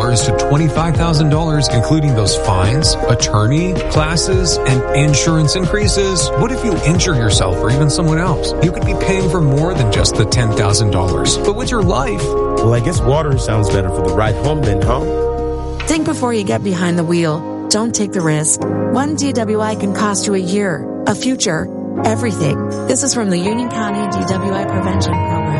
$10,000 to $25,000, including those fines, attorney, classes, and insurance increases. What if you injure yourself or even someone else? You could be paying for more than just the $10,000. But with your life... Well, I guess water sounds better for the ride home then, huh? Think before you get behind the wheel. Don't take the risk. One DWI can cost you a year, a future, everything. This is from the Union County DWI Prevention Program.